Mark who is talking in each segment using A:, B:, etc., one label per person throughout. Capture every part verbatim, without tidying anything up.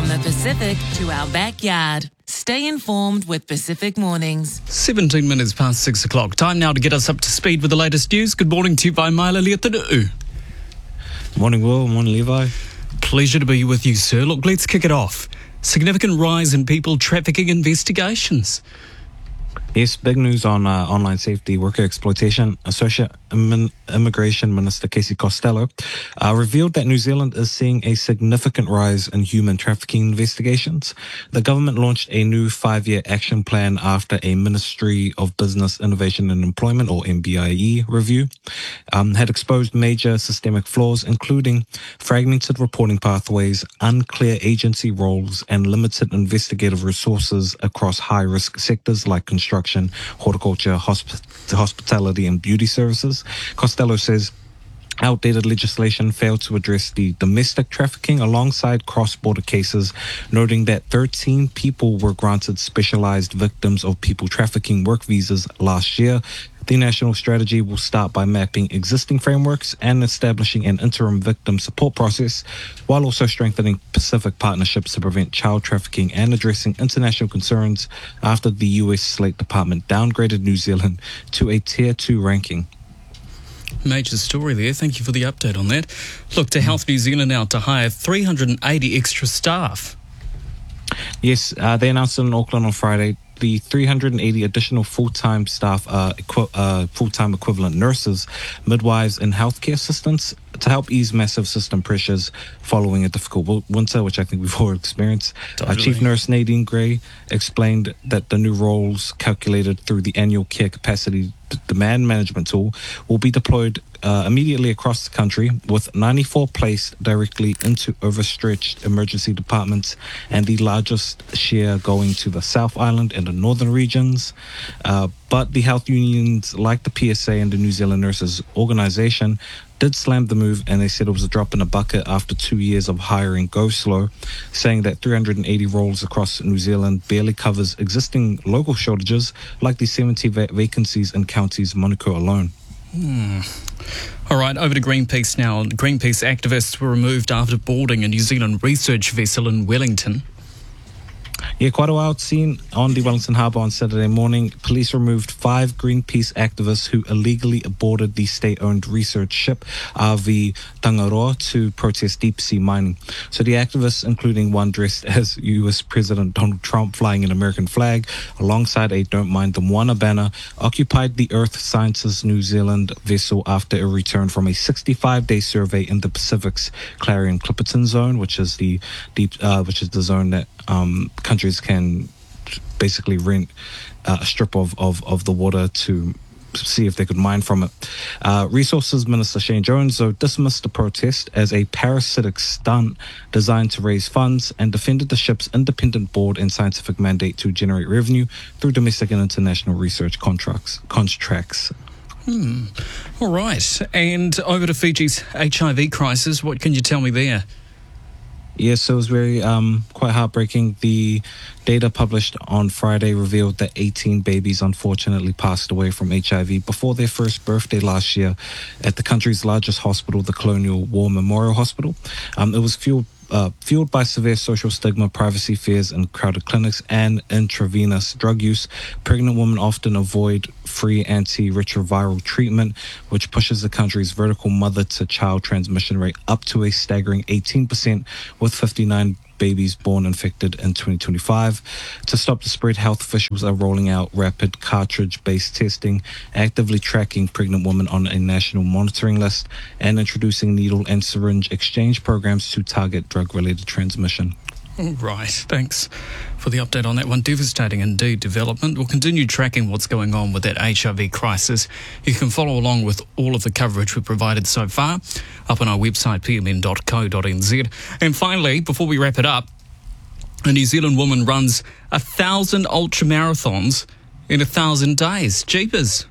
A: From the Pacific to our backyard. Stay informed with Pacific Mornings.
B: seventeen minutes past six o'clock. Time now to get us up to speed with the latest news. Good morning to you by Maila Leotaruu.
C: Morning, Will. Morning, Levi.
B: Pleasure to be with you, sir. Look, let's kick it off. Significant rise in people trafficking investigations.
C: Yes, big news on uh, online safety worker exploitation. Associate Im- Immigration Minister Casey Costello uh, revealed that New Zealand is seeing a significant rise in human trafficking investigations. The government launched a new five-year action plan after a Ministry of Business, Innovation and Employment, or M B I E, review um, had exposed major systemic flaws, including fragmented reporting pathways, unclear agency roles, and limited investigative resources across high-risk sectors like construction, horticulture, hosp- hospitality and beauty services. Costello says outdated legislation failed to address the domestic trafficking alongside cross-border cases, noting that thirteen people were granted specialized victims of people trafficking work visas last year. The national strategy will start by mapping existing frameworks and establishing an interim victim support process, while also strengthening Pacific partnerships to prevent child trafficking and addressing international concerns after the U S State Department downgraded New Zealand to a Tier two ranking.
B: Major story there. Thank you for the update on that. Look to Health New Zealand now to hire three hundred eighty extra staff.
C: Yes, uh, they announced in Auckland on Friday the three hundred eighty additional full-time staff, uh, equi- uh, full-time equivalent nurses, midwives, and healthcare assistants to help ease massive system pressures following a difficult w- winter, which I think we've all experienced.
B: Totally.
C: Uh, Chief Nurse Nadine Gray explained that the new roles, calculated through the annual care capacity d- demand management tool, will be deployed uh, immediately across the country, with ninety-four placed directly into overstretched emergency departments and the largest share going to the South Island and the northern regions. Uh, but the health unions, like the P S A and the New Zealand Nurses Organisation, did slam the move, and they said it was a drop in a bucket after two years of hiring go slow, saying that three hundred eighty roles across New Zealand barely covers existing local shortages like the seventy va- vacancies in counties Manukau alone.
B: Hmm. All right, over to Greenpeace now. Greenpeace activists were removed after boarding a New Zealand research vessel in Wellington.
C: Yeah, quite a wild scene on the Wellington Harbour on Saturday morning. Police removed five Greenpeace activists who illegally aborted the state-owned research ship R V Tangaroa to protest deep-sea mining. So the activists, including one dressed as U S President Donald Trump flying an American flag alongside a Don't Mind the Moana banner, occupied the Earth Sciences New Zealand vessel after it returned from a sixty-five day survey in the Pacific's Clarion-Clipperton zone, which is the deep, uh, which is the zone that um, countries can basically rent uh, a strip of, of, of the water to see if they could mine from it. Uh, Resources Minister Shane Jones, though, dismissed the protest as a parasitic stunt designed to raise funds and defended the ship's independent board and scientific mandate to generate revenue through domestic and international research contracts. contracts.
B: Hmm. All right. And over to Fiji's H I V crisis. What can you tell me there?
C: Yes, so it was very um, quite heartbreaking. The data published on Friday revealed that eighteen babies unfortunately passed away from H I V before their first birthday last year at the country's largest hospital, the Colonial War Memorial Hospital. Um, it was fueled Uh, fueled by severe social stigma, privacy fears in crowded clinics, and intravenous drug use. Pregnant women often avoid free antiretroviral treatment, which pushes the country's vertical mother-to-child transmission rate up to a staggering eighteen percent, with fifty-nine babies born infected in twenty twenty-five. To stop the spread, health officials are rolling out rapid cartridge-based testing, actively tracking pregnant women on a national monitoring list, and introducing needle and syringe exchange programs to target drug-related transmission.
B: All right, thanks for the update on that one. Devastating indeed development. We'll continue tracking what's going on with that H I V crisis. You can follow along with all of the coverage we've provided so far up on our website, p m n dot co dot n z. And finally, before we wrap it up, a New Zealand woman runs a thousand ultra marathons in a thousand days. Jeepers.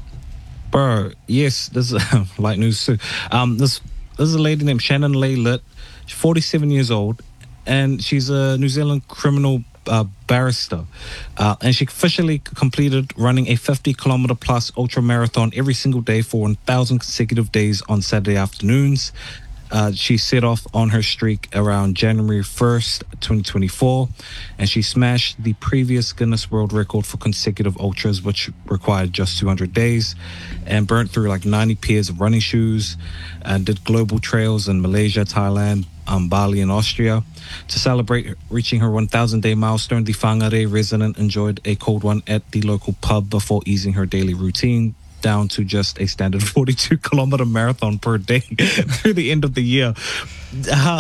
C: Bro, yes, this is uh, light news too. Um, this, this is a lady named Shannon Leigh Litt. She's forty-seven years old. And she's a New Zealand criminal uh, barrister. Uh, and she officially completed running a fifty kilometer plus ultra marathon every single day for one thousand consecutive days on Saturday afternoons. Uh, she set off on her streak around January first, twenty twenty-four, and she smashed the previous Guinness World Record for consecutive ultras, which required just two hundred days, and burnt through like ninety pairs of running shoes, and did global trails in Malaysia, Thailand, um, Bali, and Austria. To celebrate reaching her one thousand day milestone, the Whangarei resident enjoyed a cold one at the local pub before easing her daily routine down to just a standard forty-two kilometer marathon per day through the end of the year. Uh,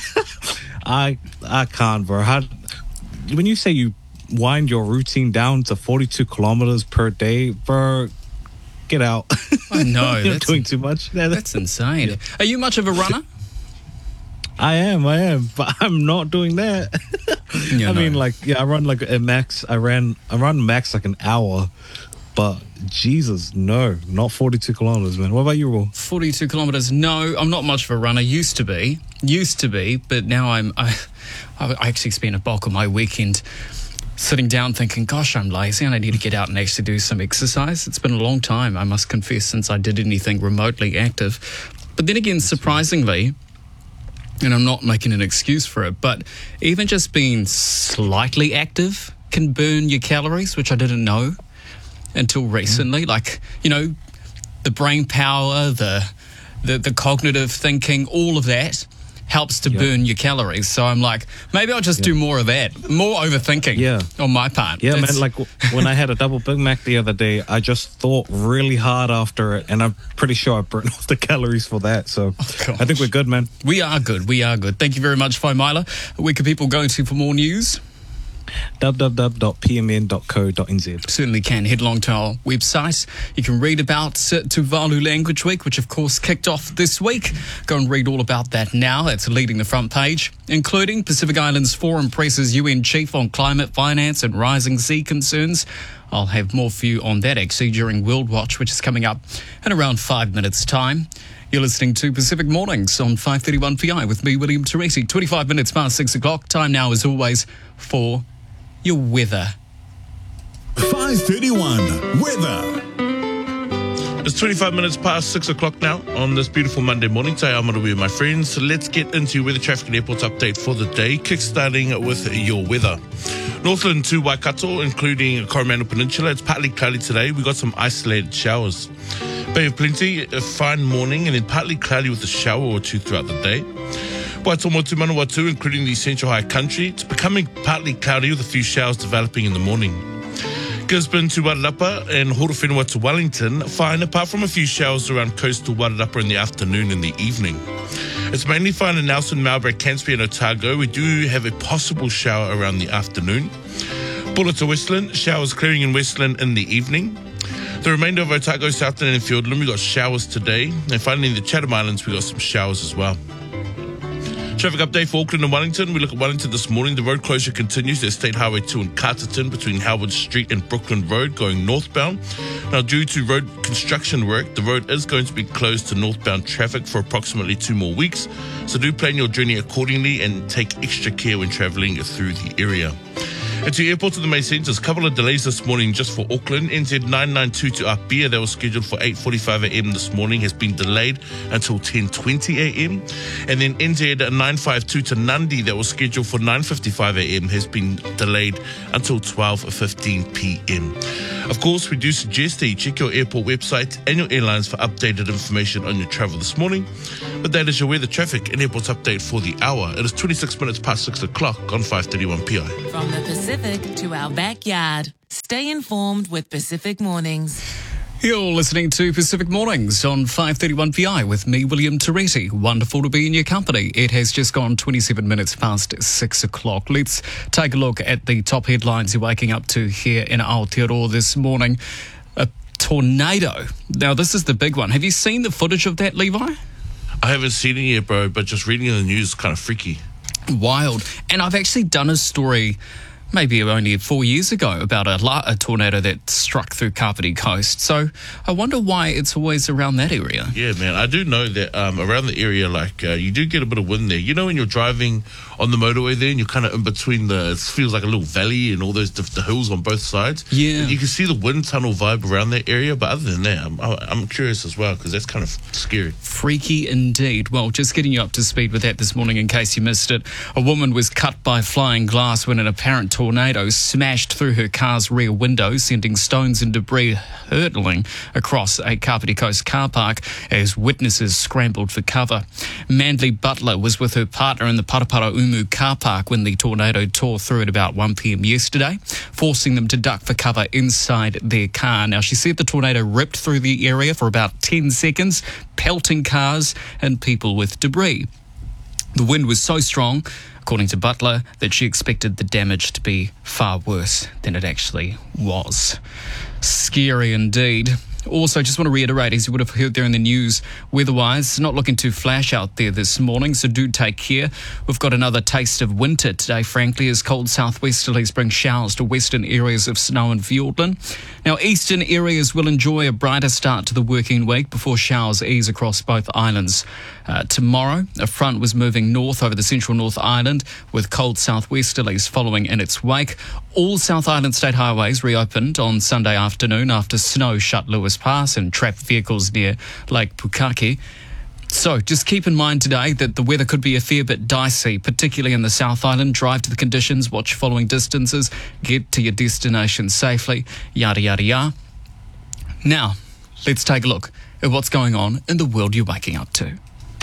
C: I I can't, bro. How, when you say you wind your routine down to forty-two kilometers per day, bro, get out.
B: I know.
C: You're
B: that's,
C: doing too much.
B: That's insane. Yeah. Are you much of a runner?
C: I am, I am, but I'm not doing that.
B: Yeah,
C: I
B: no.
C: mean, like, yeah, I run like a max. I ran, I run max like an hour, but Jesus, no, not forty-two kilometers, man. What about you, Will?
B: forty-two kilometres. No, I'm not much of a runner. Used to be, used to be, but now I'm. I, I actually spent a bulk of my weekend sitting down thinking, gosh, I'm lazy and I need to get out and actually do some exercise. It's been a long time, I must confess, since I did anything remotely active. But then again, surprisingly, and I'm not making an excuse for it, but even just being slightly active can burn your calories, which I didn't know until recently. Mm. Like, you know, the brain power, the the, the cognitive thinking, all of that helps to
C: yep.
B: burn your calories. So I'm like, maybe I'll just yep. do more of that, more overthinking
C: yeah.
B: on my part.
C: Yeah,
B: That's,
C: man, like when I had a double Big Mac the other day, I just thought really hard after it, and I'm pretty sure I burned off the calories for that. So
B: oh,
C: I think we're good, man.
B: We are good. We are good. Thank you very much, Faimila. Where can people go to for more news?
C: w w w dot p m n dot co dot n z.
B: Certainly can. Head along to our website. You can read about uh, Tuvalu Language Week, which of course kicked off this week. Go and read all about that now. It's leading the front page, including Pacific Islands Forum presses U N chief on climate finance and rising sea concerns. I'll have more for you on that actually during World Watch, which is coming up in around five minutes' time. You're listening to Pacific Mornings on five thirty-one P I with me, William Teresi. twenty-five minutes past six o'clock. Time now, as always, for your weather.
D: five thirty-one weather.
E: It's twenty-five minutes past six o'clock now on this beautiful Monday morning. Today I'm going to be with my friends. So let's get into weather, traffic and airports update for the day, kickstarting with your weather. Northland to Waikato, including Coromandel Peninsula. It's partly cloudy today. We got some isolated showers. Bay of Plenty, a fine morning, and then partly cloudy with a shower or two throughout the day. Waitomo to Manawatu, including the Central High Country. It's becoming partly cloudy with a few showers developing in the morning. Gisborne to Wairarapa and Horowhenua to Wellington, fine apart from a few showers around coastal Wairarapa in the afternoon and the evening. It's mainly fine in Nelson, Marlborough, Cansby and Otago. We do have a possible shower around the afternoon. Bulla to Westland, showers clearing in Westland in the evening. The remainder of Otago, Southland and Fiordland, we got showers today. And finally in the Chatham Islands, we got some showers as well. Traffic update for Auckland and Wellington. We look at Wellington this morning. The road closure continues. There's State Highway two in Carterton between Howard Street and Brooklyn Road going northbound. Now, due to road construction work, the road is going to be closed to northbound traffic for approximately two more weeks. So do plan your journey accordingly and take extra care when travelling through the area. And to airport to the May Centres, a couple of delays this morning just for Auckland. N Z nine ninety-two to Apia, that was scheduled for eight forty-five a m this morning, has been delayed until ten twenty a m And then N Z nine fifty-two to Nandi, that was scheduled for nine fifty-five a m has been delayed until twelve fifteen p m Of course, we do suggest that you check your airport website and your airlines for updated information on your travel this morning. But that is your weather, traffic and airports update for the hour. It is twenty-six minutes past six o'clock on five thirty-one P I.
A: From the Pacific to our backyard, stay informed with Pacific Mornings.
B: You're listening to Pacific Mornings on five thirty-one P I with me, William Teresi. Wonderful to be in your company. It has just gone twenty-seven minutes past six o'clock. Let's take a look at the top headlines you're waking up to here in Aotearoa this morning. A tornado. Now, this is the big one. Have you seen the footage of that, Levi?
E: I haven't seen it yet, bro, but just reading in the news is kind of freaky.
B: Wild. And I've actually done a story maybe only four years ago about a, la- a tornado that struck through Kapiti Coast. So I wonder why it's always around that area.
E: Yeah, man, I do know that um, around the area, like, uh, you do get a bit of wind there. You know when you're driving on the motorway there and you're kind of in between the, it feels like a little valley and all those the, the hills on both sides.
B: Yeah.
E: And you can see the wind tunnel vibe around that area, but other than that, I'm, I'm curious as well because that's kind of scary.
B: Freaky indeed. Well, just getting you up to speed with that this morning in case you missed it. A woman was cut by flying glass when an apparent tornado smashed through her car's rear window, sending stones and debris hurtling across a Kapiti Coast car park as witnesses scrambled for cover. Mandy Butler was with her partner in the Parapara Umu car park when the tornado tore through at about one p.m. yesterday, forcing them to duck for cover inside their car. Now, she said the tornado ripped through the area for about ten seconds, pelting cars and people with debris. The wind was so strong, according to Butler, that she expected the damage to be far worse than it actually was. Scary indeed. Also, just want to reiterate, as you would have heard there in the news, weather-wise, not looking too flash out there this morning, so do take care. We've got another taste of winter today, frankly, as cold southwesterlies bring showers to western areas of Snow and Fiordland. Now, eastern areas will enjoy a brighter start to the working week before showers ease across both islands. Uh, tomorrow, a front was moving north over the central North Island, with cold southwesterlies following in its wake. All South Island state highways reopened on Sunday afternoon after snow shut Lewis Pass and trapped vehicles near Lake Pukaki. So just keep in mind today that the weather could be a fair bit dicey, particularly in the South Island. Drive to the conditions, watch following distances, get to your destination safely, yada, yada, yada. Now, let's take a look at what's going on in the world you're waking up to.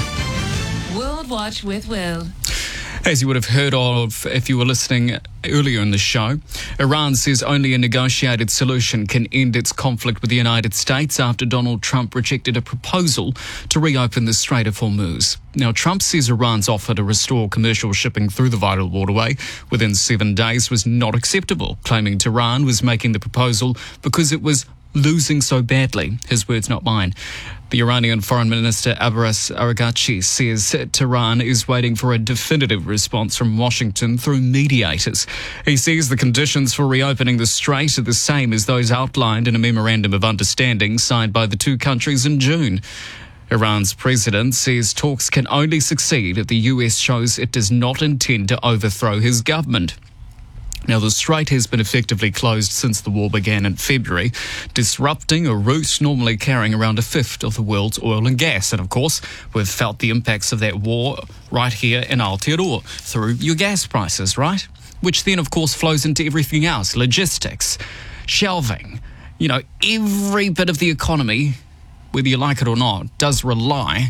A: World Watch with Will.
B: As you would have heard of if you were listening earlier in the show, Iran says only a negotiated solution can end its conflict with the United States after Donald Trump rejected a proposal to reopen the Strait of Hormuz. Now, Trump says Iran's offer to restore commercial shipping through the vital waterway within seven days was not acceptable, claiming Tehran was making the proposal because it was losing so badly. His words, not mine. The Iranian Foreign Minister Abbas Araghchi says Tehran is waiting for a definitive response from Washington through mediators. He says the conditions for reopening the strait are the same as those outlined in a memorandum of understanding signed by the two countries in June. Iran's president says talks can only succeed if the U S shows it does not intend to overthrow his government. Now, the strait has been effectively closed since the war began in February, disrupting a route normally carrying around a fifth of the world's oil and gas. And, of course, we've felt the impacts of that war right here in Aotearoa through your gas prices, right? Which then, of course, flows into everything else, logistics, shelving. You know, every bit of the economy, whether you like it or not, does rely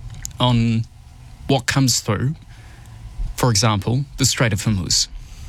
B: on what comes through, for example, the Strait of Hormuz.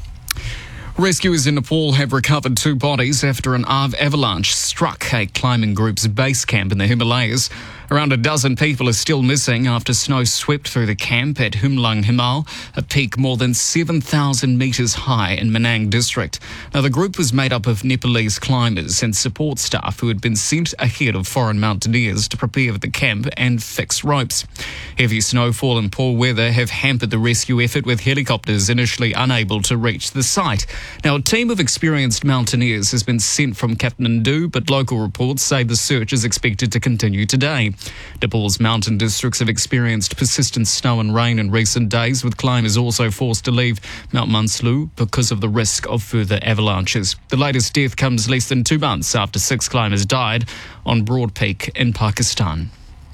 B: Rescuers in Nepal have recovered two bodies after an avalanche struck a climbing group's base camp in the Himalayas. Around a dozen people are still missing after snow swept through the camp at Humlung Himal, a peak more than seven thousand metres high in Manang district. Now, the group was made up of Nepalese climbers and support staff who had been sent ahead of foreign mountaineers to prepare for the camp and fix ropes. Heavy snowfall and poor weather have hampered the rescue effort, with helicopters initially unable to reach the site. Now, a team of experienced mountaineers has been sent from Kathmandu, but local reports say the search is expected to continue today. Nepal's mountain districts have experienced persistent snow and rain in recent days, with climbers also forced to leave Mount Manslu because of the risk of further avalanches. The latest death comes less than two months after six climbers died on Broad Peak in Pakistan.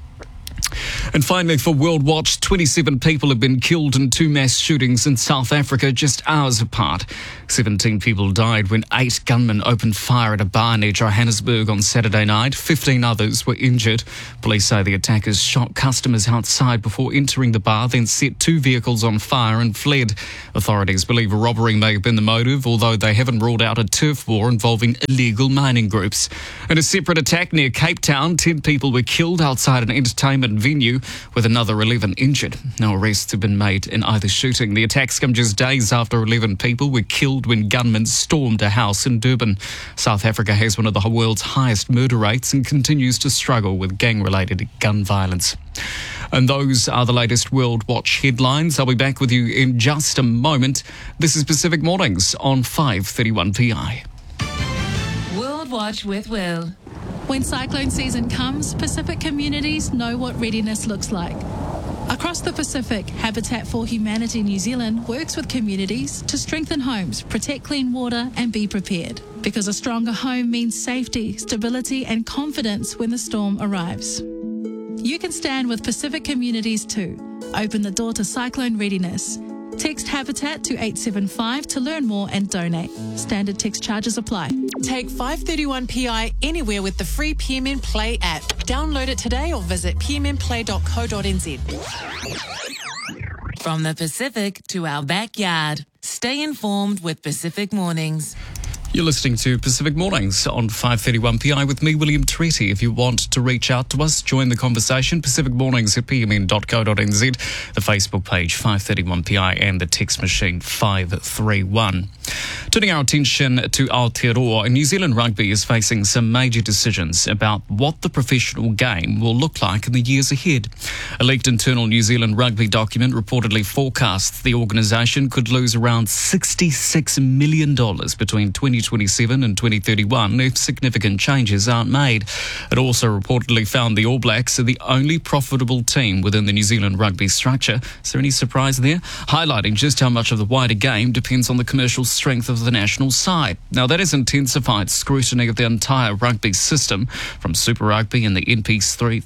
B: And finally, for World Watch, twenty-seven people have been killed in two mass shootings in South Africa just hours apart. seventeen people died when eight gunmen opened fire at a bar near Johannesburg on Saturday night. fifteen others were injured. Police say the attackers shot customers outside before entering the bar, then set two vehicles on fire and fled. Authorities believe a robbery may have been the motive, although they haven't ruled out a turf war involving illegal mining groups. In a separate attack near Cape Town, ten people were killed outside an entertainment venue, with another eleven injured. No arrests have been made in either shooting. The attacks come just days after eleven people were killed when gunmen stormed a house in Durban. South Africa has one of the world's highest murder rates and continues to struggle with gang-related gun violence. And those are the latest World Watch headlines. I'll be back with you in just a moment. This is Pacific Mornings on five thirty-one P I.
A: World Watch with Will.
F: When cyclone season comes, Pacific communities know what readiness looks like. Across the Pacific, Habitat for Humanity New Zealand works with communities to strengthen homes, protect clean water and be prepared. Because a stronger home means safety, stability and confidence when the storm arrives. You can stand with Pacific communities too. Open the door to cyclone readiness. Text Habitat to eight seven five to learn more and donate. Standard text charges apply.
G: Take five thirty-one P I anywhere with the free P M N Play app. Download it today or visit p m n play dot co dot n z.
A: From the Pacific to our backyard. Stay informed with Pacific Mornings.
B: You're listening to Pacific Mornings on five thirty-one P I with me, William Tretti. If you want to reach out to us, join the conversation. Pacific Mornings at p m n dot co dot n z, the Facebook page five thirty-one P I and the text machine five three one. Turning our attention to Aotearoa, New Zealand Rugby is facing some major decisions about what the professional game will look like in the years ahead. A leaked internal New Zealand Rugby document reportedly forecasts the organisation could lose around sixty-six million dollars between twenty twenty-seven and twenty thirty-one if significant changes aren't made. It also reportedly found the All Blacks are the only profitable team within the New Zealand Rugby structure. Is there any surprise there? Highlighting just how much of the wider game depends on the commercial strength of the national side. Now, that has intensified scrutiny of the entire rugby system, from Super Rugby and the N P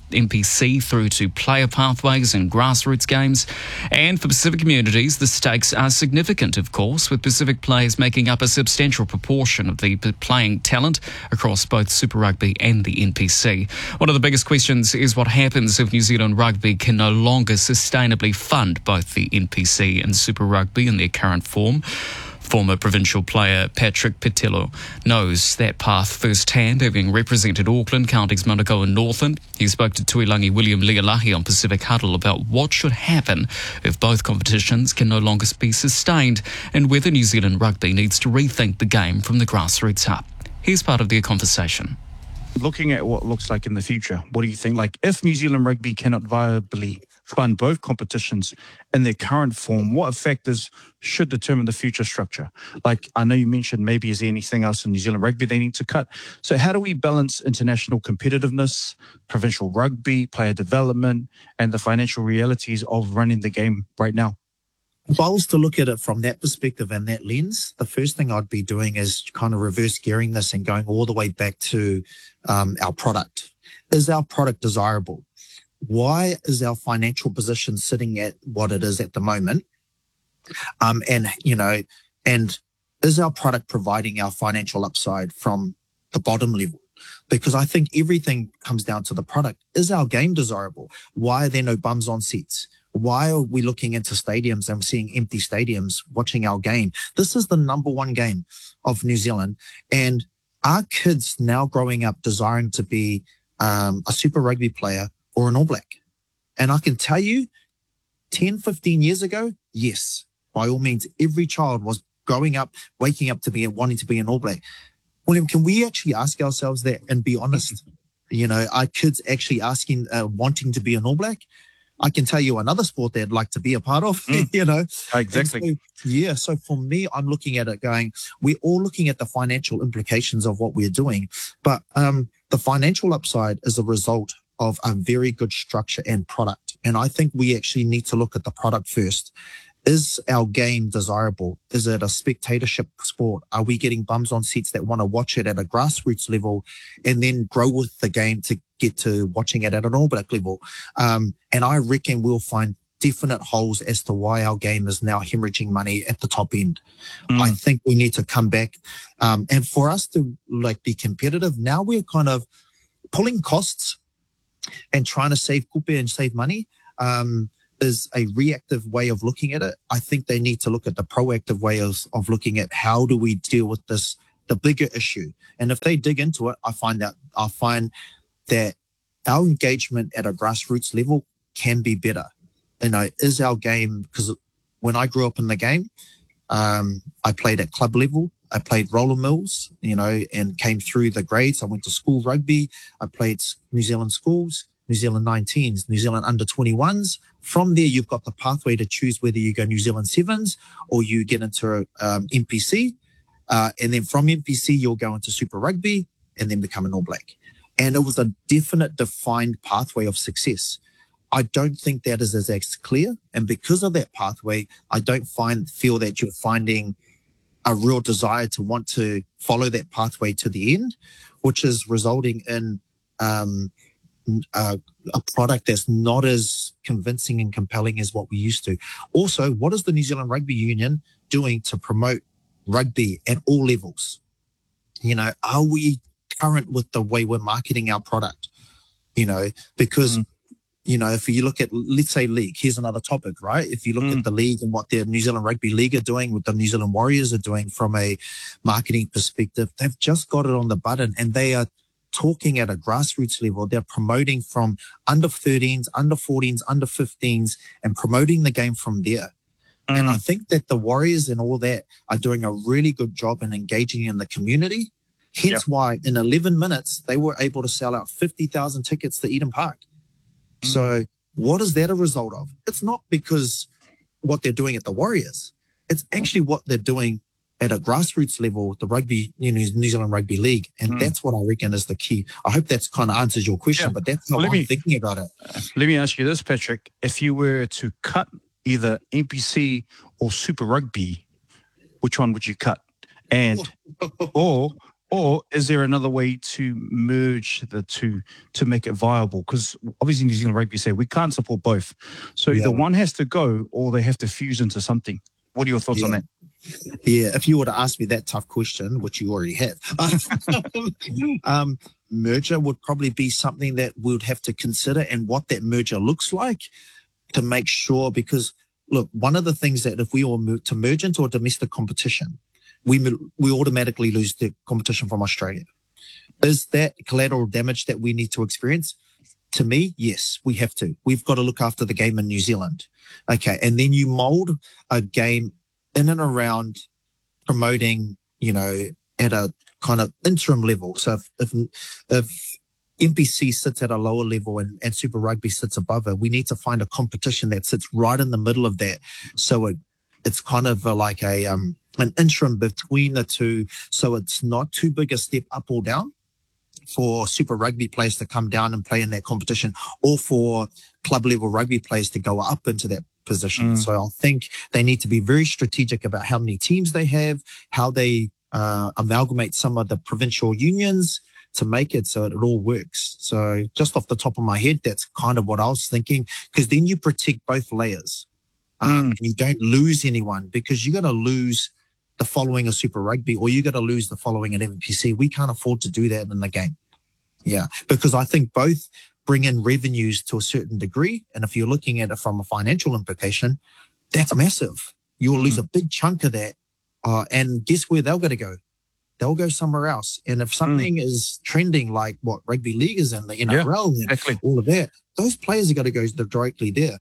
B: C through to player pathways and grassroots games. And for Pacific communities, the stakes are significant, of course, with Pacific players making up a substantial proportion of the playing talent across both Super Rugby and the N P C. One of the biggest questions is what happens if New Zealand Rugby can no longer sustainably fund both the N P C and Super Rugby in their current form. Former provincial player Patrick Petillo knows that path firsthand, having represented Auckland, Counties Manukau and Northland. He spoke to Tuilangi William Lealahi on Pacific Huddle about what should happen if both competitions can no longer be sustained and whether New Zealand Rugby needs to rethink the game from the grassroots up. Here's part of their conversation.
H: Looking at what looks like in the future, what do you think? Like, if New Zealand Rugby cannot viably fund both competitions in their current form, what factors should determine the future structure? Like, I know you mentioned maybe is there anything else in New Zealand Rugby they need to cut? So how do we balance international competitiveness, provincial rugby, player development, and the financial realities of running the game right now?
I: If I was to look at it from that perspective and that lens, the first thing I'd be doing is kind of reverse gearing this and going all the way back to um, our product. Is our product desirable? Why is our financial position sitting at what it is at the moment? Um, and, you know, and is our product providing our financial upside from the bottom level? Because I think everything comes down to the product. Is our game desirable? Why are there no bums on seats? Why are we looking into stadiums and seeing empty stadiums watching our game? This is the number one game of New Zealand. And our kids now growing up desiring to be um, a Super Rugby player or an All Black. And I can tell you, ten, fifteen years ago, yes, by all means, every child was growing up, waking up to be, wanting to be an All Black. William, can we actually ask ourselves that and be honest? You know, are kids actually asking, uh, wanting to be an All Black? I can tell you another sport they'd like to be a part of, mm. you know.
H: Exactly.
I: So, yeah, so for me, I'm looking at it going, we're all looking at the financial implications of what we're doing, but um, the financial upside is a result of a very good structure and product. And I think we actually need to look at the product first. Is our game desirable? Is it a spectatorship sport? Are we getting bums on seats that want to watch it at a grassroots level and then grow with the game to get to watching it at an All Black level? Um, and I reckon we'll find definite holes as to why our game is now hemorrhaging money at the top end. Mm. I think we need to come back. Um, and for us to like be competitive, now we're kind of pulling costs and trying to save kupe and save money. Um, is a reactive way of looking at it. I think they need to look at the proactive way of, of looking at how do we deal with this, the bigger issue. And if they dig into it, I find that, I find that our engagement at a grassroots level can be better. You know, is our game, because when I grew up in the game, um, I played at club level. I played roller mills, you know, and came through the grades. I went to school rugby. I played New Zealand schools, New Zealand nineteens, New Zealand under twenty-ones. From there, you've got the pathway to choose whether you go New Zealand sevens or you get into um, N P C. Uh, and then from N P C, you'll go into Super Rugby and then become an All Black. And it was a definite, defined pathway of success. I don't think that is as clear. And because of that pathway, I don't find feel that you're finding a real desire to want to follow that pathway to the end, which is resulting in um, a, a product that's not as convincing and compelling as what we used to. Also, what is the New Zealand Rugby Union doing to promote rugby at all levels? You know, are we current with the way we're marketing our product? You know, because mm. You know, if you look at, let's say, league, here's another topic, right? If you look mm. at the league and what the New Zealand Rugby League are doing, what the New Zealand Warriors are doing from a marketing perspective, they've just got it on the button and they are talking at a grassroots level. They're promoting from under thirteens, under fourteens, under fifteens and promoting the game from there. Mm. And I think that the Warriors and all that are doing a really good job in engaging in the community. Hence yep. why in eleven minutes, they were able to sell out fifty thousand tickets to Eden Park. So what is that a result of? It's not because what they're doing at the Warriors. It's actually what they're doing at a grassroots level, the rugby, you know, New Zealand Rugby League. And mm. that's what I reckon is the key. I hope that's kind of answers your question, yeah. but that's how well, I'm me, thinking about it.
H: Let me ask you this, Patrick. If you were to cut either N P C or Super Rugby, which one would you cut? And, or... Or is there another way to merge the two to make it viable? Because obviously New Zealand Rugby say we can't support both. So yeah. either one has to go or they have to fuse into something. What are your thoughts
I: yeah.
H: on that?
I: Yeah, if you were to ask me that tough question, which you already have, um, merger would probably be something that we would have to consider and what that merger looks like to make sure. Because, look, one of the things that if we all move to merge into a domestic competition, we we automatically lose the competition from Australia. Is that collateral damage that we need to experience? To me, yes, we have to. We've got to look after the game in New Zealand. Okay, and then you mold a game in and around promoting, you know, at a kind of interim level. So if if, if N P C sits at a lower level and, and Super Rugby sits above it, we need to find a competition that sits right in the middle of that. So it it's kind of a, like a um. an interim between the two, so it's not too big a step up or down for Super Rugby players to come down and play in that competition, or for club level rugby players to go up into that position. Mm. So I think they need to be very strategic about how many teams they have, how they uh, amalgamate some of the provincial unions to make it so it all works. So just off the top of my head, that's kind of what I was thinking, because then you protect both layers. Um, mm. You don't lose anyone, because you're going to lose the following of Super Rugby, or you got to lose the following at N P C. We can't afford to do that in the game. Yeah, because I think both bring in revenues to a certain degree. And if you're looking at it from a financial implication, that's massive. You'll lose a big chunk of that. Uh, and guess where they're going to go? They'll go somewhere else. And if something mm. is trending like what rugby league is in, the N R L, yeah, exactly. and all of that, those players are going to go directly there.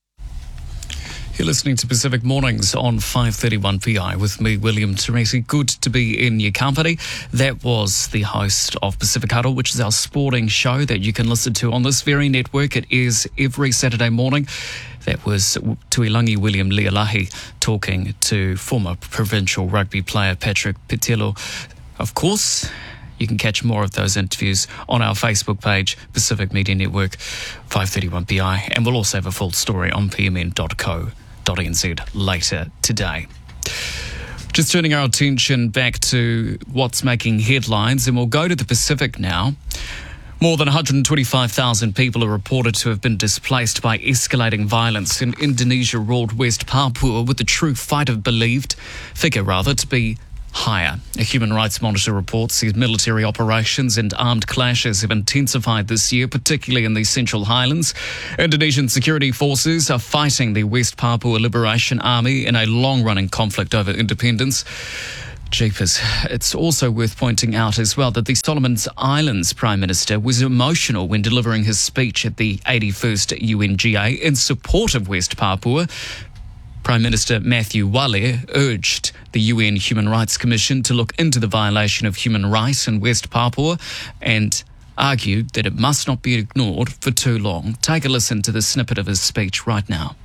B: You're listening to Pacific Mornings on five thirty-one P I with me, William Teresi. Good to be in your company. That was the host of Pacific Huddle, which is our sporting show that you can listen to on this very network. It is every Saturday morning. That was Tuilangi William Lealahi talking to former provincial rugby player Patrick Pitelo. Of course, you can catch more of those interviews on our Facebook page, Pacific Media Network, five thirty-one P I, and we'll also have a full story on p m n dot co dot n z later today. Just turning our attention back to what's making headlines, and we'll go to the Pacific now. More than one hundred twenty-five thousand people are reported to have been displaced by escalating violence in Indonesia-ruled West Papua, with the true fighter believed, figure rather, to be higher. A Human Rights Monitor report says military operations and armed clashes have intensified this year, particularly in the Central Highlands. Indonesian security forces are fighting the West Papua Liberation Army in a long-running conflict over independence. Jeepers. It's also worth pointing out as well that the Solomon Islands Prime Minister was emotional when delivering his speech at the eighty-first U N G A in support of West Papua. Prime Minister Matthew Wale urged the U N Human Rights Commission to look into the violation of human rights in West Papua and argued that it must not be ignored for too long. Take a listen to the snippet of his speech right now.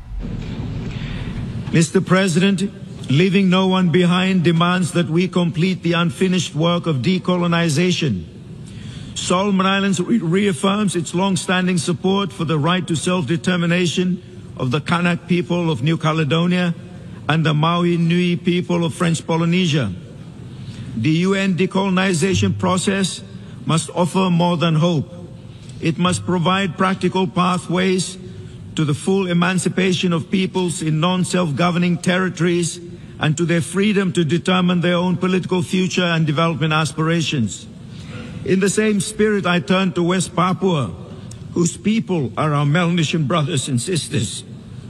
J: Mister President, leaving no one behind demands that we complete the unfinished work of decolonization. Solomon Islands re- reaffirms its long-standing support for the right to self-determination of the Kanak people of New Caledonia and the Maui Nui people of French Polynesia. The U N decolonization process must offer more than hope. It must provide practical pathways to the full emancipation of peoples in non-self-governing territories and to their freedom to determine their own political future and development aspirations. In the same spirit, I turn to West Papua, whose people are our Melanesian brothers and sisters.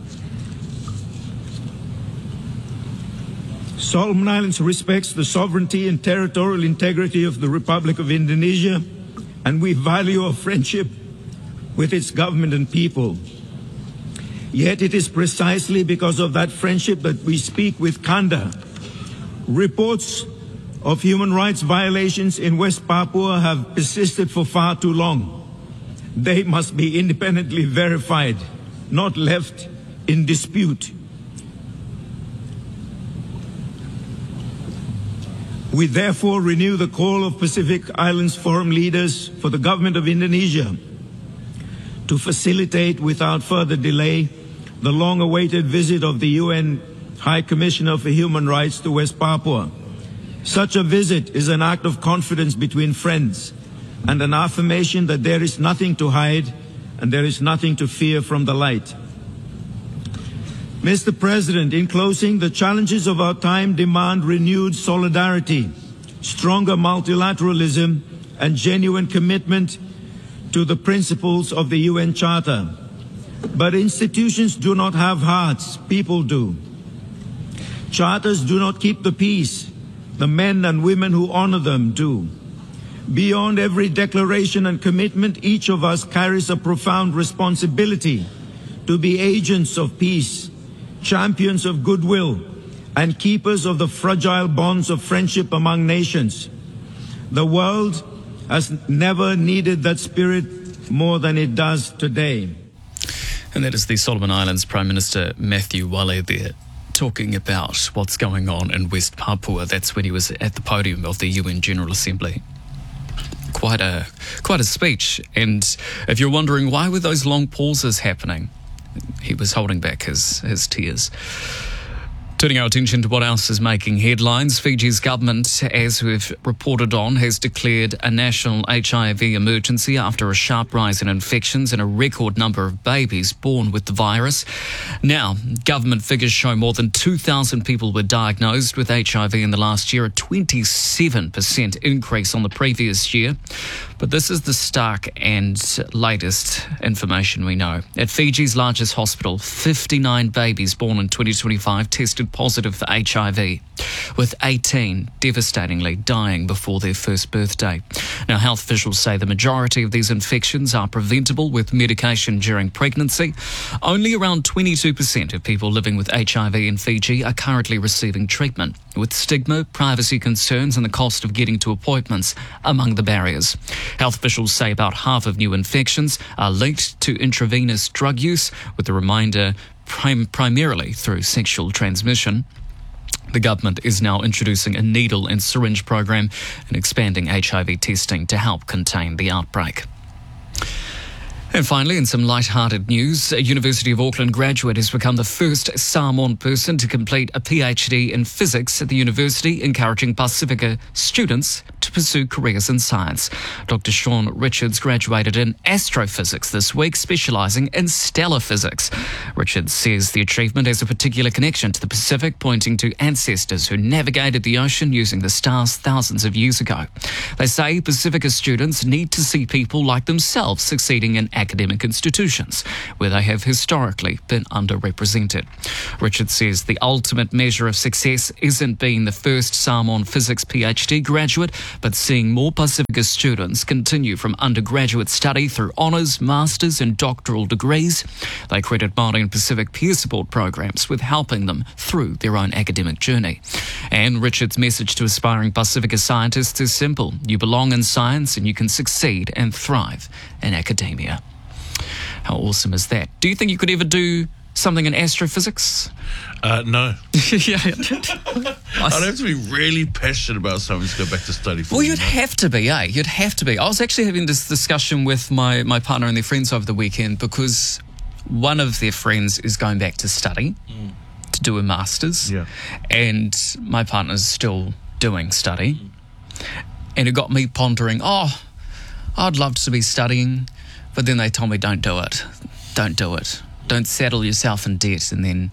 J: Solomon Islands respects the sovereignty and territorial integrity of the Republic of Indonesia, and we value our friendship with its government and people. Yet it is precisely because of that friendship that we speak with candor. Reports of human rights violations in West Papua have persisted for far too long. They must be independently verified, not left in dispute. We therefore renew the call of Pacific Islands Forum leaders for the government of Indonesia to facilitate without further delay the long-awaited visit of the U N High Commissioner for Human Rights to West Papua. Such a visit is an act of confidence between friends and an affirmation that there is nothing to hide and there is nothing to fear from the light. Mister President, in closing, the challenges of our time demand renewed solidarity, stronger multilateralism, and genuine commitment to the principles of the U N Charter. But institutions do not have hearts, people do. Charters do not keep the peace, the men and women who honor them do. Beyond every declaration and commitment, each of us carries a profound responsibility to be agents of peace, champions of goodwill, and keepers of the fragile bonds of friendship among nations. The world has never needed that spirit more than it does today.
B: And that is the Solomon Islands Prime Minister Matthew Wale there, talking about what's going on in West Papua. That's when he was at the podium of the U N General Assembly. Quite a quite a speech. And if you're wondering why were those long pauses happening, he was holding back his, his tears. Turning our attention to what else is making headlines, Fiji's government, as we've reported on, has declared a national H I V emergency after a sharp rise in infections and a record number of babies born with the virus. Now, government figures show more than two thousand people were diagnosed with H I V in the last year, a twenty-seven percent increase on the previous year. But this is the stark and latest information we know. At Fiji's largest hospital, fifty-nine babies born in twenty twenty-five tested positive for H I V, with eighteen devastatingly dying before their first birthday. Now, health officials say the majority of these infections are preventable with medication during pregnancy. Only around twenty-two percent of people living with H I V in Fiji are currently receiving treatment, with stigma, privacy concerns and the cost of getting to appointments among the barriers. Health officials say about half of new infections are linked to intravenous drug use, with the remainder prim- primarily through sexual transmission. The government is now introducing a needle and syringe program and expanding H I V testing to help contain the outbreak. And finally, in some light-hearted news, a University of Auckland graduate has become the first Samoan person to complete a PhD in physics at the university, encouraging Pacifica students to pursue careers in science. Doctor Sean Richards graduated in astrophysics this week, specialising in stellar physics. Richards says the achievement has a particular connection to the Pacific, pointing to ancestors who navigated the ocean using the stars thousands of years ago. They say Pacifica students need to see people like themselves succeeding in academic institutions, where they have historically been underrepresented. Richard says the ultimate measure of success isn't being the first Samoan physics PhD graduate, but seeing more Pacifica students continue from undergraduate study through honours, masters and doctoral degrees. They credit Māori and Pacific peer support programs with helping them through their own academic journey. And Richard's message to aspiring Pacifica scientists is simple. You belong in science and you can succeed and thrive in academia. How awesome is that? Do you think you could ever do something in astrophysics?
E: Uh, no.
B: yeah.
E: I'd have to be really passionate about something to go back to study for.
B: Well,
E: you
B: you'd
E: know?
B: have to be, eh? You'd have to be. I was actually having this discussion with my, my partner and their friends over the weekend because one of their friends is going back to study mm. to do a master's.
E: Yeah.
B: And my partner's still doing study. Mm. And it got me pondering, oh, I'd love to be studying, but then they told me don't do it. Don't do it. Don't saddle yourself in debt. And then,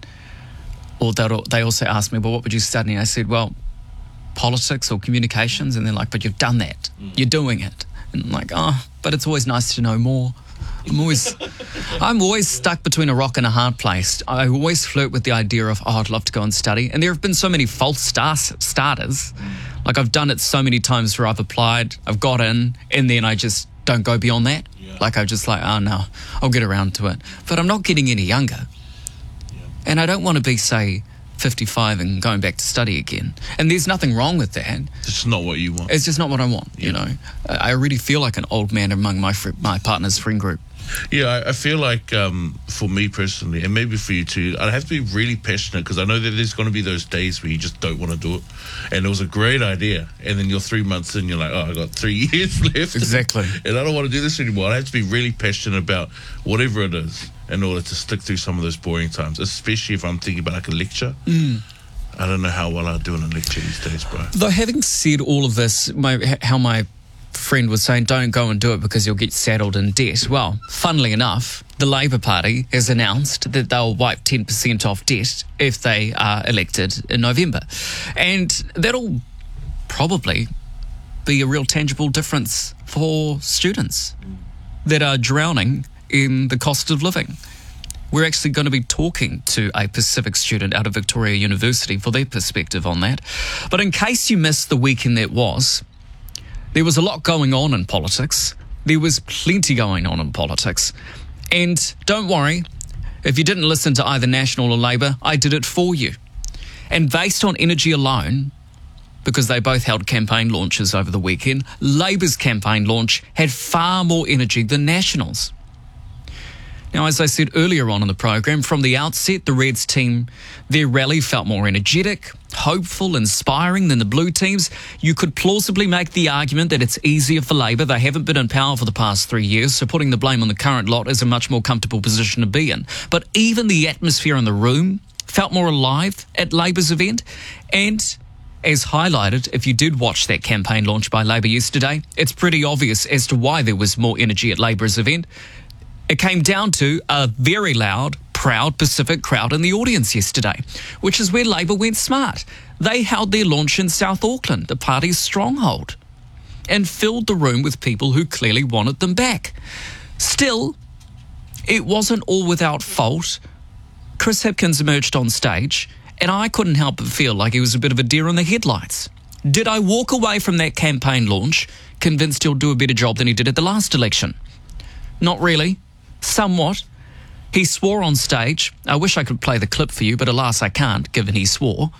B: or they also asked me, well, what would you study? And I said, well, politics or communications. And they're like, but you've done that. Mm. You're doing it. And I'm like, oh, but it's always nice to know more. I'm always, I'm always stuck between a rock and a hard place. I always flirt with the idea of, oh, I'd love to go and study. And there have been so many false stars, starters. Mm. Like I've done it so many times where I've applied, I've got in, and then I just don't go beyond that. Yeah. Like I'm just like, oh no, I'll get around to it. But I'm not getting any younger. Yeah. And I don't want to be, say, fifty-five and going back to study again. And there's nothing wrong with that.
E: It's just not what you want.
B: It's just not what I want,
E: yeah.
B: you know. I really feel like an old man among my fr- my partner's friend group.
E: Yeah, I, I feel like um, for me personally, and maybe for you too, I'd have to be really passionate because I know that there's going to be those days where you just don't want to do it. And it was a great idea. And then you're three months in, you're like, oh, I got three years left.
B: Exactly.
E: And I don't want to do this anymore. I have to be really passionate about whatever it is in order to stick through some of those boring times, especially if I'm thinking about like a lecture.
B: Mm.
E: I don't know how well I do in a lecture these days, bro.
B: Though having said all of this, my, how my friend was saying don't go and do it because you'll get saddled in debt. Well, funnily enough, the Labour Party has announced that they'll wipe ten percent off debt if they are elected in November. And that'll probably be a real tangible difference for students that are drowning in the cost of living. We're actually going to be talking to a Pacific student out of Victoria University for their perspective on that. But in case you missed the weekend that was, there was a lot going on in politics. There was plenty going on in politics. And don't worry, if you didn't listen to either National or Labour, I did it for you. And based on energy alone, because they both held campaign launches over the weekend, Labour's campaign launch had far more energy than National's. Now, as I said earlier on in the program, from the outset, the Reds team, their rally felt more energetic, hopeful, inspiring than the Blue teams. You could plausibly make the argument that it's easier for Labour. They haven't been in power for the past three years, so putting the blame on the current lot is a much more comfortable position to be in. But even the atmosphere in the room felt more alive at Labour's event. And as highlighted, if you did watch that campaign launch by Labour yesterday, it's pretty obvious as to why there was more energy at Labour's event. It came down to a very loud, proud Pacific crowd in the audience yesterday, which is where Labour went smart. They held their launch in South Auckland, the party's stronghold, and filled the room with people who clearly wanted them back. Still, it wasn't all without fault. Chris Hipkins emerged on stage, and I couldn't help but feel like he was a bit of a deer in the headlights. Did I walk away from that campaign launch convinced he'll do a better job than he did at the last election? Not really. Somewhat. He swore on stage. I wish I could play the clip for you, but alas I can't, given he swore.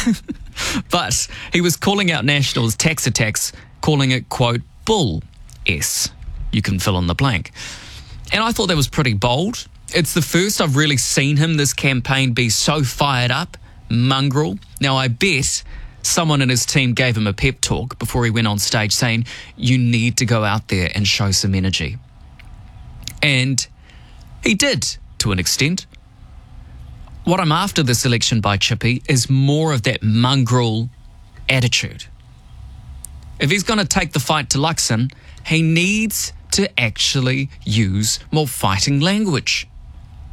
B: But he was calling out National's tax attacks, calling it, quote, bull S. You can fill in the blank. And I thought that was pretty bold. It's the first I've really seen him this campaign be so fired up, mongrel. Now I bet someone in his team gave him a pep talk before he went on stage saying, you need to go out there and show some energy. And he did, to an extent. What I'm after this election by Chippy is more of that mongrel attitude. If he's going to take the fight to Luxon, he needs to actually use more fighting language.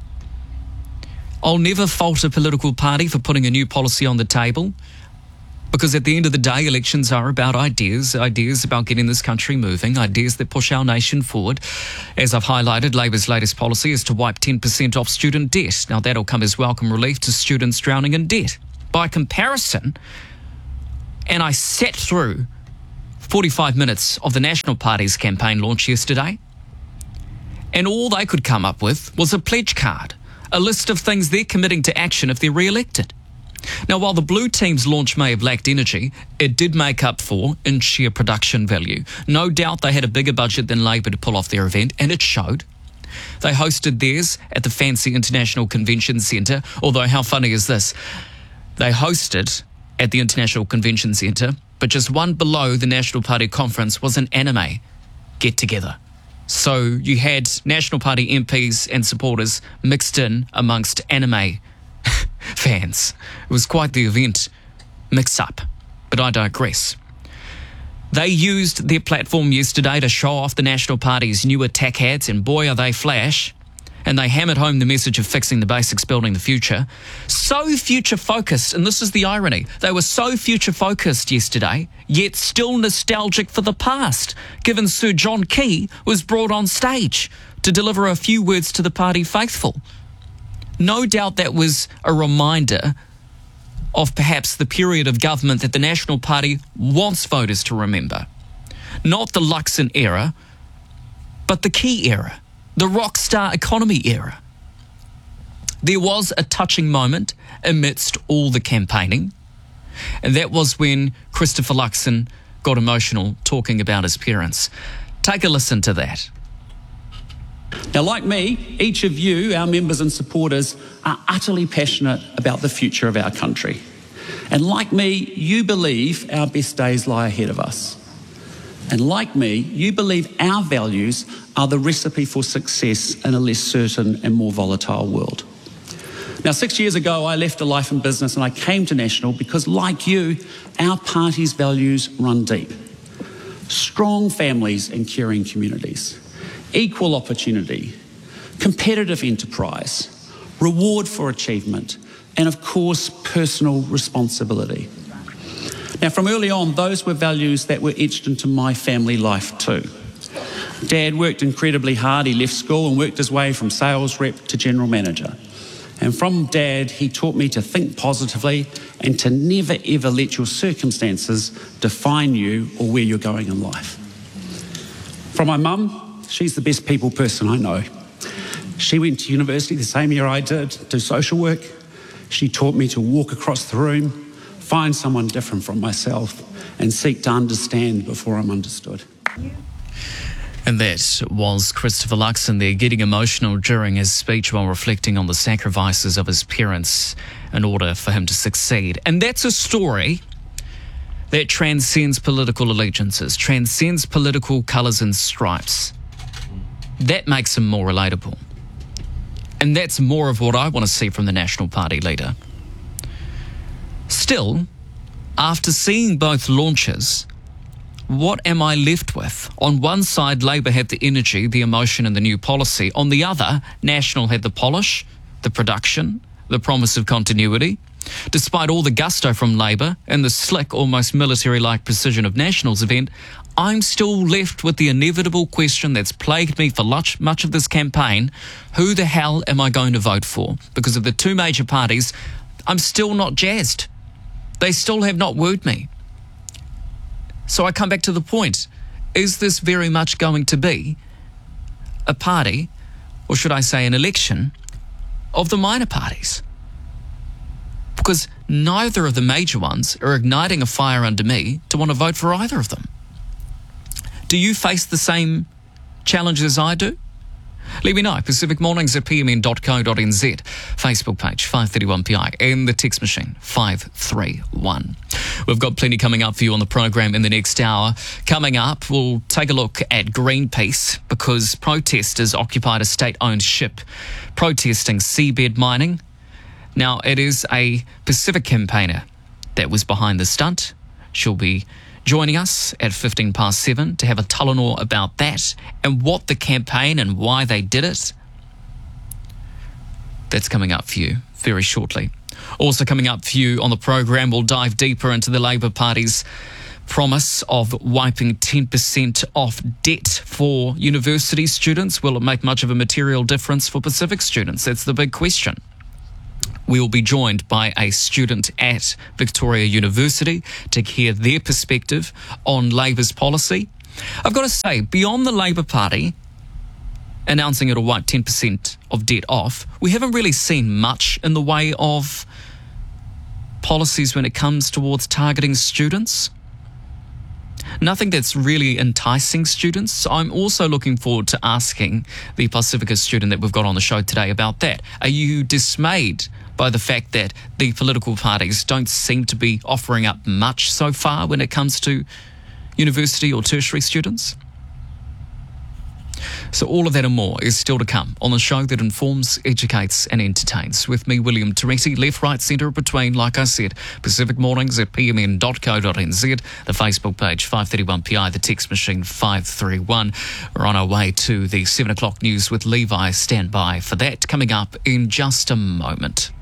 B: I'll never fault a political party for putting a new policy on the table, Because at the end of the day, elections are about ideas, ideas about getting this country moving, ideas that push our nation forward. As I've highlighted, Labour's latest policy is to wipe ten percent off student debt. Now, that'll come as welcome relief to students drowning in debt. By comparison, and I sat through forty-five minutes of the National Party's campaign launch yesterday, and all they could come up with was a pledge card, a list of things they're committing to action if they're re-elected. Now, while the Blue Team's launch may have lacked energy, it did make up for in sheer production value. No doubt they had a bigger budget than Labour to pull off their event, and it showed. They hosted theirs at the fancy International Convention Centre, although how funny is this? They hosted at the International Convention Centre, but just one below the National Party conference was an anime get-together. So you had National Party M Ps and supporters mixed in amongst anime fans. It was quite the event mix-up, but I digress. They used their platform yesterday to show off the National Party's new attack ads, and boy, are they flash. And they hammered home the message of fixing the basics, building the future. So future-focused, and this is the irony, they were so future-focused yesterday, yet still nostalgic for the past, given Sir John Key was brought on stage to deliver a few words to the party faithful. No doubt that was a reminder of perhaps the period of government that the National Party wants voters to remember. Not the Luxon era, but the Key era. The rock star economy era. There was a touching moment amidst all the campaigning, and that was when Christopher Luxon got emotional talking about his parents. Take a listen to that.
K: Now, like me, each of you, our members and supporters, are utterly passionate about the future of our country. And like me, you believe our best days lie ahead of us. And like me, you believe our values are the recipe for success in a less certain and more volatile world. Now, six years ago, I left a life in business and I came to National because, like you, our party's values run deep. Strong families and caring communities, equal opportunity, competitive enterprise, reward for achievement, and of course, personal responsibility. Now, from early on, those were values that were etched into my family life too. Dad worked incredibly hard. He left school and worked his way from sales rep to general manager. And from Dad, he taught me to think positively and to never ever let your circumstances define you or where you're going in life. From my mum, she's the best people person I know. She went to university the same year I did, do social work. She taught me to walk across the room, find someone different from myself, and seek to understand before I'm understood.
B: And that was Christopher Luxon there, getting emotional during his speech while reflecting on the sacrifices of his parents in order for him to succeed. And that's a story that transcends political allegiances, transcends political colours and stripes. That makes him more relatable. And that's more of what I want to see from the National Party leader. Still, after seeing both launches, what am I left with? On one side, Labour had the energy, the emotion and the new policy. On the other, National had the polish, the production, the promise of continuity. Despite all the gusto from Labour and the slick, almost military-like precision of National's event, I'm still left with the inevitable question that's plagued me for much, much of this campaign. Who the hell am I going to vote for? Because of the two major parties, I'm still not jazzed. They still have not wooed me. So I come back to the point. Is this very much going to be a party, or should I say an election, of the minor parties? Because neither of the major ones are igniting a fire under me to want to vote for either of them. Do you face the same challenges as I do? Let me know. Pacific Mornings at p m n dot co dot n z. Facebook page five thirty-one P I and the text machine five three one. We've got plenty coming up for you on the program in the next hour. Coming up, we'll take a look at Greenpeace because protesters occupied a state-owned ship protesting seabed mining. Now, it is a Pacific campaigner that was behind the stunt. She'll be joining us at fifteen past seven to have a Talanoa about that and what the campaign and why they did it. That's coming up for you very shortly. Also coming up for you on the program, we'll dive deeper into the Labour Party's promise of wiping ten percent off debt for university students. Will it make much of a material difference for Pacific students? That's the big question. We will be joined by a student at Victoria University to hear their perspective on Labour's policy. I've got to say, beyond the Labour Party announcing it'll wipe ten percent of debt off, we haven't really seen much in the way of policies when it comes towards targeting students. Nothing that's really enticing students. So I'm also looking forward to asking the Pacifica student that we've got on the show today about that. Are you dismayed by the fact that the political parties don't seem to be offering up much so far when it comes to university or tertiary students? So all of that and more is still to come on the show that informs, educates and entertains. With me, William Teresi, left, right, centre, between, like I said, Pacific Mornings at p m n dot co dot n z, the Facebook page five thirty-one P I, the text machine five three one. We're on our way to the seven o'clock news with Levi. Stand by for that, coming up in just a moment.